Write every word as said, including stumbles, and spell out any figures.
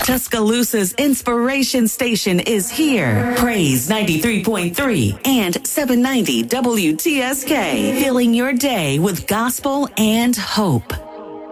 Tuscaloosa's inspiration station is here. Praise ninety-three point three and seven ninety W T S K. Filling your day with gospel and hope.